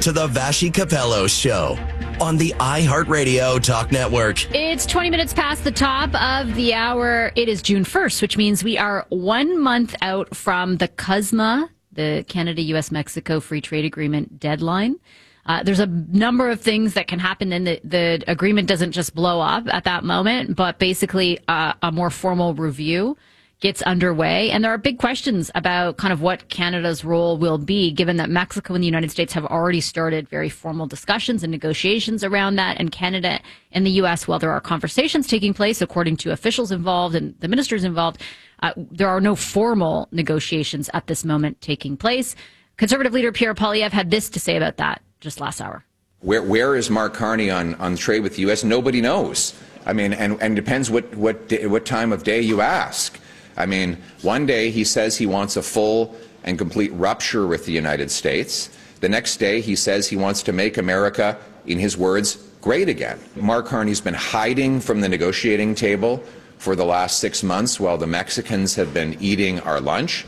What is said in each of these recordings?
to the Vashi Capello Show on the iHeartRadio Talk Network. It's 20 minutes past the top of the hour. It is June 1st, which means we are 1 month out from the CUSMA, the Canada-U.S.-Mexico Free Trade Agreement deadline. There's a number of things that can happen, and the agreement doesn't just blow up at that moment, but basically a more formal review gets underway. And there are big questions about kind of what Canada's role will be, given that Mexico and the United States have already started very formal discussions and negotiations around that. And Canada and the U.S., while there are conversations taking place, according to officials involved and the ministers involved, there are no formal negotiations at this moment taking place. Conservative leader Pierre Poilievre had this to say about that just last hour. Where is Mark Carney on trade with the U.S.? Nobody knows. I mean, and depends what time of day you ask. I mean, one day he says he wants a full and complete rupture with the United States. The next day he says he wants to make America, in his words, great again. Mark Carney's been hiding from the negotiating table for the last 6 months while the Mexicans have been eating our lunch.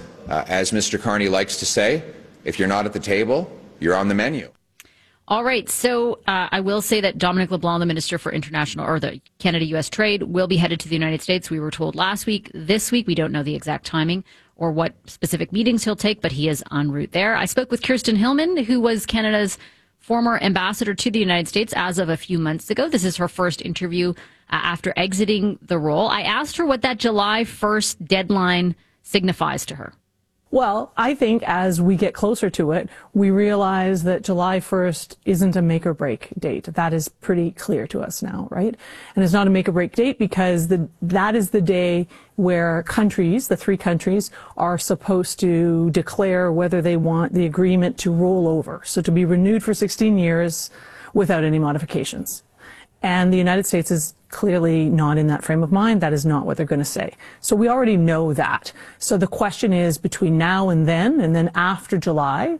As Mr. Carney likes to say, if you're not at the table, you're on the menu. All right. So I will say that Dominic LeBlanc, the Minister for International or the Canada-U.S. Trade, will be headed to the United States. We were told last week. This week, we don't know the exact timing or what specific meetings he'll take, but he is en route there. I spoke with Kirsten Hillman, who was Canada's former ambassador to the United States as of a few months ago. This is her first interview after exiting the role. I asked her what that July 1st deadline signifies to her. Well, I think as we get closer to it, we realize that July 1st isn't a make or break date. That is pretty clear to us now, right? And it's not a make or break date because that is the day where countries, the three countries, are supposed to declare whether they want the agreement to roll over. So to be renewed for 16 years without any modifications. And the United States is clearly not in that frame of mind. That is not what they're going to say. So we already know that. So the question is between now and then after July,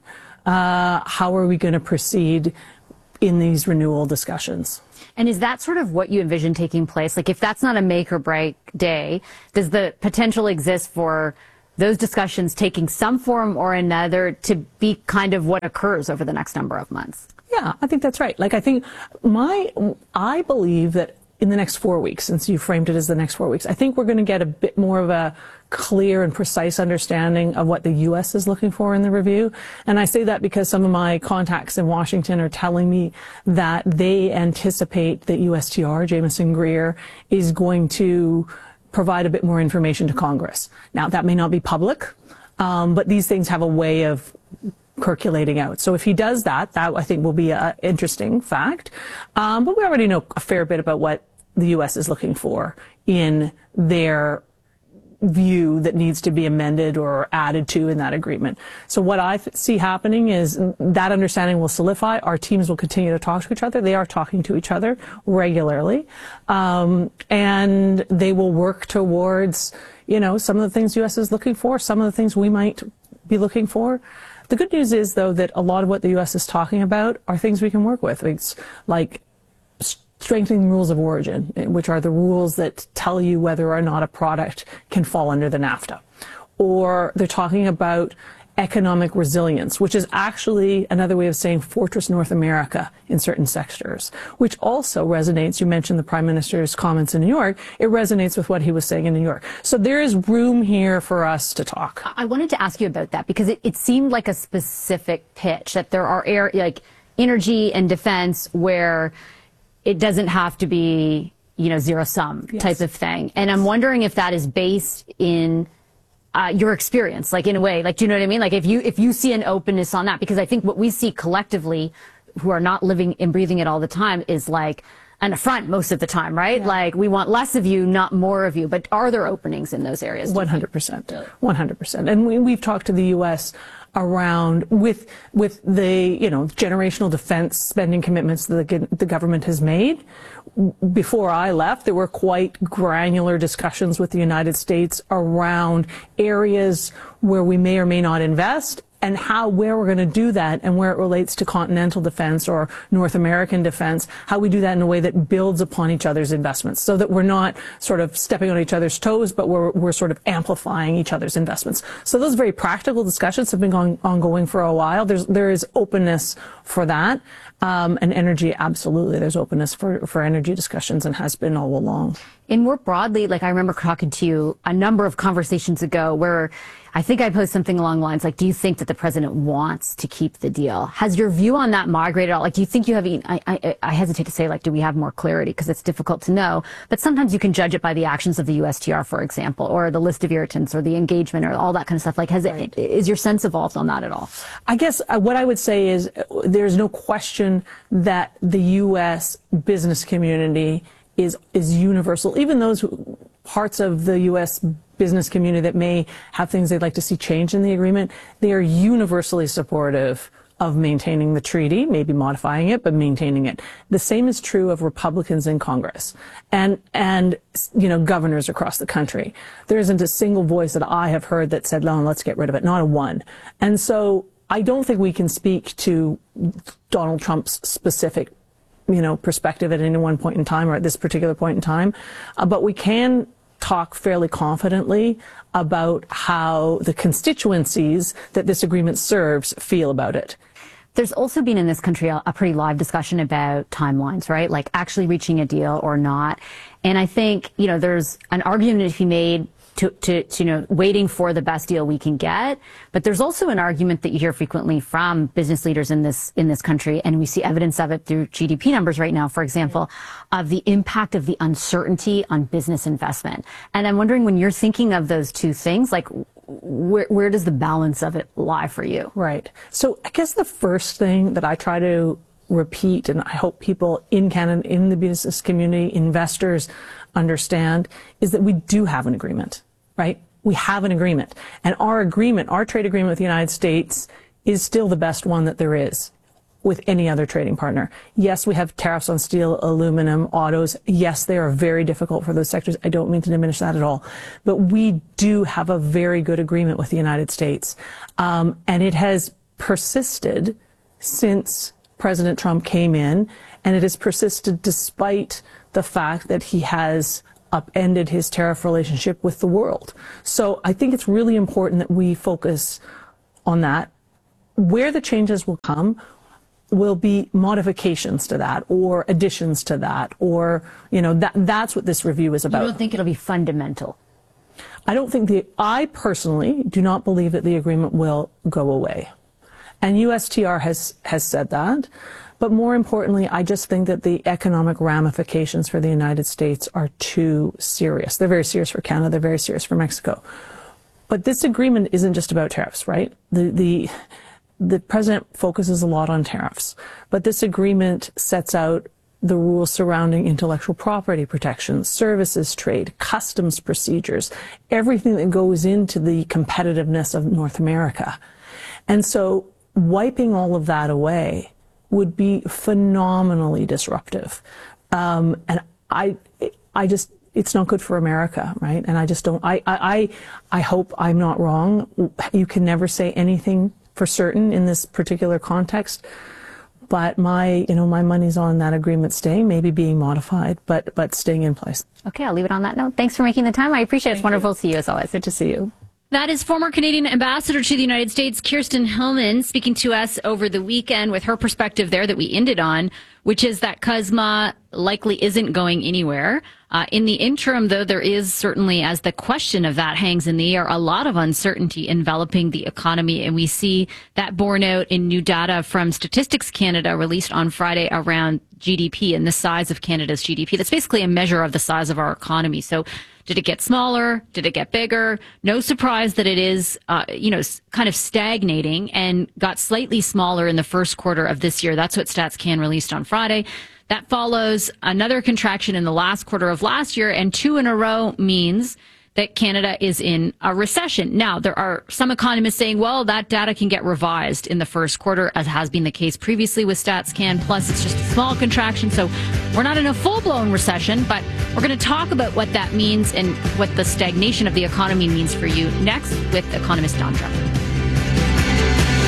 how are we going to proceed in these renewal discussions? And is that sort of what you envision taking place? Like if that's not a make or break day, does the potential exist for those discussions taking some form or another to be kind of what occurs over the next number of months? Yeah, I think that's right. Like, I believe that in the next 4 weeks, since you framed it as the next 4 weeks, I think we're going to get a bit more of a clear and precise understanding of what the U.S. is looking for in the review. And I say that because some of my contacts in Washington are telling me that they anticipate that USTR, Jameson Greer, is going to provide a bit more information to Congress. Now, that may not be public, but these things have a way of percolating out. So if he does that I think will be an interesting fact. But we already know a fair bit about what the U.S. is looking for in their view that needs to be amended or added to in that agreement. So what I see happening is that understanding will solidify. Our teams will continue to talk to each other. They are talking to each other regularly. And they will work towards, some of the things U.S. is looking for, some of the things we might be looking for. The good news is, though, that a lot of what the U.S. is talking about are things we can work with. It's like strengthening rules of origin, which are the rules that tell you whether or not a product can fall under the NAFTA. Or they're talking about economic resilience, which is actually another way of saying Fortress North America in certain sectors, which also resonates. You mentioned the Prime Minister's comments in New York. It resonates with what he was saying in New York. So there is room here for us to talk. I wanted to ask you about that because it seemed like a specific pitch that there are like energy and defense where it doesn't have to be, zero sum type of thing. And I'm wondering if that is based in your experience, like in a way, like, do you know what I mean? Like if you see an openness on that, because I think what we see collectively who are not living and breathing it all the time is like an affront most of the time, right? Yeah. Like we want less of you, not more of you. But are there openings in those areas? 100%. 100%. And we've talked to the U.S. around with the, generational defense spending commitments that the government has made. Before I left, there were quite granular discussions with the United States around areas where we may or may not invest and where we're going to do that and where it relates to continental defense or North American defense, how we do that in a way that builds upon each other's investments so that we're not sort of stepping on each other's toes, but we're sort of amplifying each other's investments. So those very practical discussions have been ongoing for a while. There is openness for that. And energy, absolutely. There's openness for energy discussions and has been all along. And more broadly, like I remember talking to you a number of conversations ago where I think I posed something along the lines like, do you think that the president wants to keep the deal? Has your view on that migrated at all? Like, do you think you have, I hesitate to say, like, do we have more clarity? Because it's difficult to know. But sometimes you can judge it by the actions of the USTR, for example, or the list of irritants or the engagement or all that kind of stuff. Like, is your sense evolved on that at all? I guess what I would say is there's no question that the U.S. business community is universal. Even those parts of the U.S. business community that may have things they'd like to see change in the agreement, they are universally supportive of maintaining the treaty, maybe modifying it, but maintaining it. The same is true of Republicans in Congress and governors across the country. There isn't a single voice that I have heard that said, no, let's get rid of it. Not a one. And so I don't think we can speak to Donald Trump's specific perspective at any one point in time or at this particular point in time. But we can talk fairly confidently about how the constituencies that this agreement serves feel about it. There's also been in this country a pretty live discussion about timelines, right? Like actually reaching a deal or not. And I think, there's an argument to be made to waiting for the best deal we can get. But there's also an argument that you hear frequently from business leaders in this country, and we see evidence of it through GDP numbers right now, for example, of the impact of the uncertainty on business investment. And I'm wondering, when you're thinking of those two things, like where does the balance of it lie for you? Right. So I guess the first thing that I try to repeat, and I hope people in Canada, in the business community, investors understand, is that we do have an agreement, right? We have an agreement. And our agreement, our trade agreement with the United States is still the best one that there is with any other trading partner. Yes, we have tariffs on steel, aluminum, autos. Yes, they are very difficult for those sectors. I don't mean to diminish that at all. But we do have a very good agreement with the United States. And it has persisted since President Trump came in, and it has persisted despite the fact that he has upended his tariff relationship with the world. So I think it's really important that we focus on that. Where the changes will come will be modifications to that or additions to that, or, that's what this review is about. You don't think it'll be fundamental? I personally do not believe that the agreement will go away. And USTR has said that. But more importantly, I just think that the economic ramifications for the United States are too serious. They're very serious for Canada. They're very serious for Mexico. But this agreement isn't just about tariffs, right? The president focuses a lot on tariffs. But this agreement sets out the rules surrounding intellectual property protection, services trade, customs procedures, everything that goes into the competitiveness of North America. And so wiping all of that away would be phenomenally disruptive. And it's not good for America, right? And I just don't, I hope I'm not wrong. You can never say anything for certain in this particular context. But my money's on that agreement staying, maybe being modified, but staying in place. Okay, I'll leave it on that note. Thanks for making the time. I appreciate it. It's wonderful to see you as always. Good to see you. That is former Canadian ambassador to the United States, Kirsten Hillman, speaking to us over the weekend with her perspective there that we ended on, which is that CUSMA likely isn't going anywhere. In the interim, though, there is certainly, as the question of that hangs in the air, a lot of uncertainty enveloping the economy. And we see that borne out in new data from Statistics Canada released on Friday around GDP and the size of Canada's GDP. That's basically a measure of the size of our economy. So did it get smaller? Did it get bigger? No surprise that it is, kind of stagnating and got slightly smaller in the first quarter of this year. That's what StatsCan released on Friday. That follows another contraction in the last quarter of last year, and 2 in a row means that Canada is in a recession. Now, there are some economists saying, well, that data can get revised in the first quarter, as has been the case previously with StatsCan. Plus, it's just a small contraction, so we're not in a full-blown recession, but we're going to talk about what that means and what the stagnation of the economy means for you next with economist Don Drummond.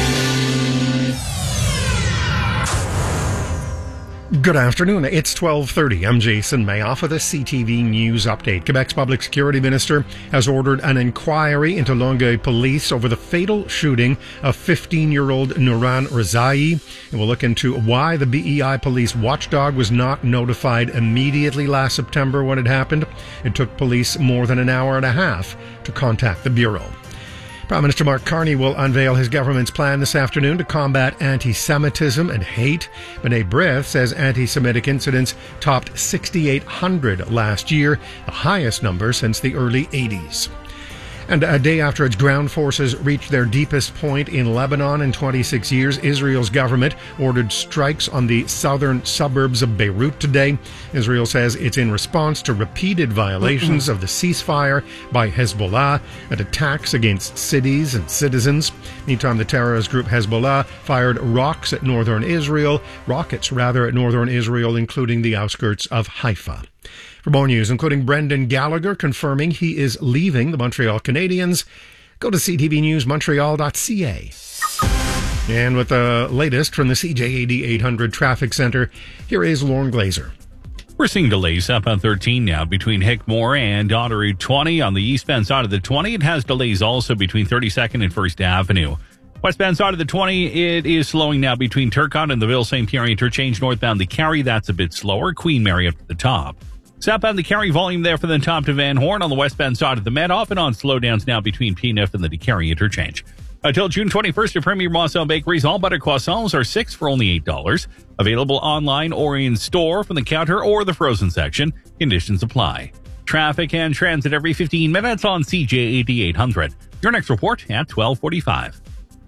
Good afternoon. It's 12:30. I'm Jason Mayoff with a CTV News update. Quebec's Public Security Minister has ordered an inquiry into Longueuil police over the fatal shooting of 15-year-old Nouran Rezaei. It will look into why the BEI police watchdog was not notified immediately last September when it happened. It took police more than an hour and a half to contact the Bureau. Prime Minister Mark Carney will unveil his government's plan this afternoon to combat anti-Semitism and hate. B'nai B'rith says anti-Semitic incidents topped 6,800 last year, the highest number since the early 80s. And a day after its ground forces reached their deepest point in Lebanon in 26 years, Israel's government ordered strikes on the southern suburbs of Beirut today. Israel says it's in response to repeated violations of the ceasefire by Hezbollah and attacks against cities and citizens. Meantime, the terrorist group Hezbollah fired rockets at northern Israel, including the outskirts of Haifa. For more news, including Brendan Gallagher confirming he is leaving the Montreal Canadiens, go to ctvnewsmontreal.ca. And with the latest from the CJAD 800 Traffic Center, here is Lauren Glazer. We're seeing delays up on 13 now between Hickmore and Otter Route 20 on the eastbound side of the 20. It has delays also between 32nd and 1st Avenue. Westbound side of the 20, it is slowing now between Turcotte and the Ville St. Pierre interchange. Northbound the Carrie, that's a bit slower. Queen Mary up to the top. Southbound the Carrie, volume there for the top to Van Horn. On the westbound side of the Met, off and on slowdowns now between P&F and the DeCarry interchange. Until June 21st at Premier Moisson Bakeries, all butter croissants are 6 for only $8. Available online or in store from the counter or the frozen section. Conditions apply. Traffic and transit every 15 minutes on CJAD 800. Your next report at 12:45.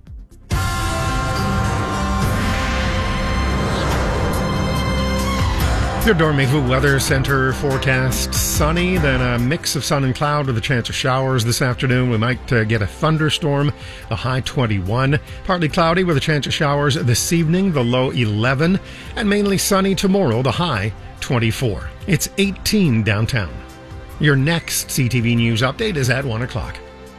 Your Dormez-vous Weather Center forecast: sunny, then a mix of sun and cloud with a chance of showers this afternoon. We might get a thunderstorm, the high 21. Partly cloudy with a chance of showers this evening, the low 11. And mainly sunny tomorrow, the high 24. It's 18 downtown. Your next CTV News update is at 1 o'clock.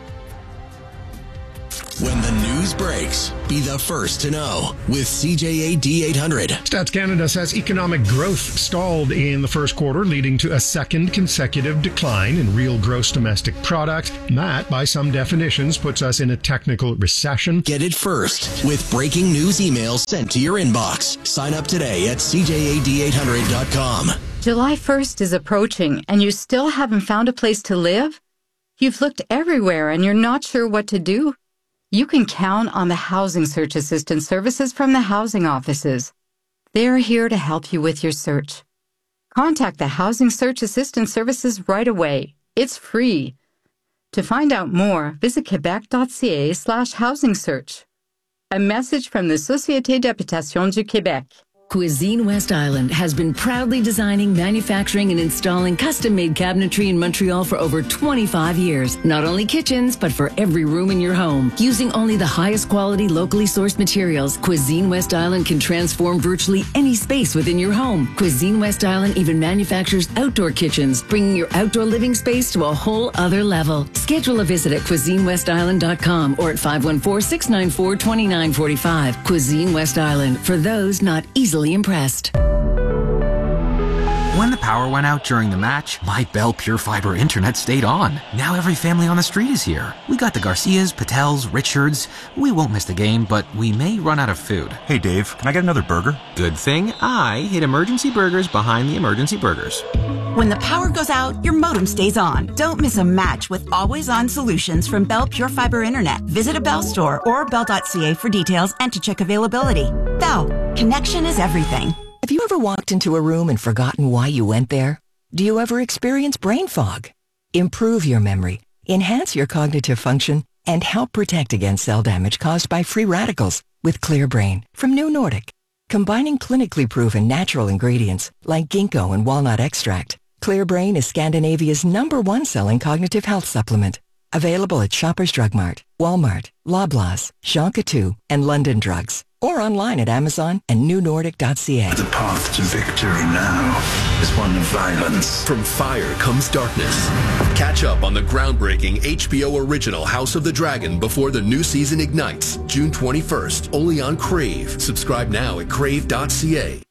When the news breaks, be the first to know with CJAD 800. Stats Canada says economic growth stalled in the first quarter, leading to a second consecutive decline in real gross domestic product. That, by some definitions, puts us in a technical recession. Get it first with breaking news emails sent to your inbox. Sign up today at CJAD800.com. July 1st is approaching and you still haven't found a place to live? You've looked everywhere and you're not sure what to do? You can count on the Housing Search Assistance services from the housing offices. They're here to help you with your search. Contact the Housing Search Assistance services right away. It's free. To find out more, visit quebec.ca/housing search. A message from the Société d'Habitation du Québec. Cuisine West Island has been proudly designing, manufacturing, and installing custom-made cabinetry in Montreal for over 25 years. Not only kitchens, but for every room in your home. Using only the highest quality, locally sourced materials, Cuisine West Island can transform virtually any space within your home. Cuisine West Island even manufactures outdoor kitchens, bringing your outdoor living space to a whole other level. Schedule a visit at CuisineWestIsland.com or at 514-694-2945. Cuisine West Island, for those not easily impressed. When the power went out during the match, my Bell Pure Fiber internet stayed on. Now every family on the street is here. We got the Garcias, Patels, Richards. We won't miss the game, but we may run out of food. Hey Dave, can I get another burger? Good thing I hid Emergency Burgers behind the Emergency Burgers. When the power goes out, your modem stays on. Don't miss a match with always-on solutions from Bell Pure Fiber Internet. Visit a Bell store or bell.ca for details and to check availability. Bell, connection is everything. Have you ever walked into a room and forgotten why you went there? Do you ever experience brain fog? Improve your memory, enhance your cognitive function, and help protect against cell damage caused by free radicals with Clear Brain from New Nordic. Combining clinically proven natural ingredients like ginkgo and walnut extract, Clear Brain is Scandinavia's #1 selling cognitive health supplement. Available at Shoppers Drug Mart, Walmart, Loblaws, Jean Coutu, and London Drugs. Or online at Amazon and newnordic.ca. The path to victory now is one of violence. From fire comes darkness. Catch up on the groundbreaking HBO original House of the Dragon before the new season ignites, June 21st, only on Crave. Subscribe now at crave.ca.